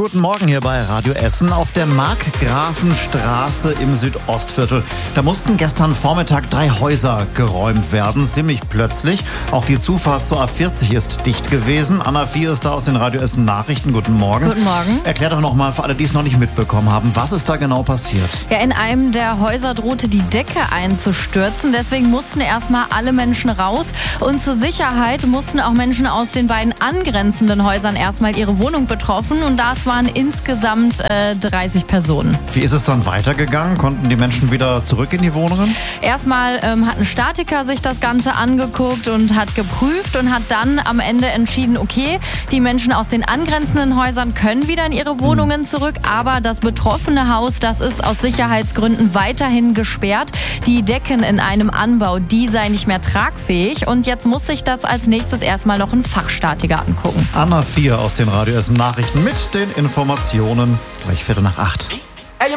Guten Morgen hier bei Radio Essen auf der Markgrafenstraße im Südostviertel. Da mussten gestern Vormittag 3 Häuser geräumt werden, ziemlich plötzlich. Auch die Zufahrt zur A40 ist dicht gewesen. Anna Vier ist da aus den Radio Essen Nachrichten. Guten Morgen. Guten Morgen. Erklär doch noch mal für alle, die es noch nicht mitbekommen haben, was ist da genau passiert? Ja, in einem der Häuser drohte die Decke einzustürzen. Deswegen mussten erstmal alle Menschen raus. Und zur Sicherheit mussten auch Menschen aus den beiden angrenzenden Häusern erstmal ihre Wohnung betroffen. Und das waren insgesamt 30 Personen. Wie ist es dann weitergegangen? Konnten die Menschen wieder zurück in die Wohnungen? Erstmal hat ein Statiker sich das Ganze angeguckt und hat geprüft und hat dann am Ende entschieden, okay, die Menschen aus den angrenzenden Häusern können wieder in ihre Wohnungen zurück, aber das betroffene Haus, das ist aus Sicherheitsgründen weiterhin gesperrt. Die Decken in einem Anbau, die sei nicht mehr tragfähig und jetzt muss sich das als nächstes erstmal noch ein Fachstatiker angucken. Anna Vier aus den Radio Essen Nachrichten mit den Informationen. Gleich 7:45.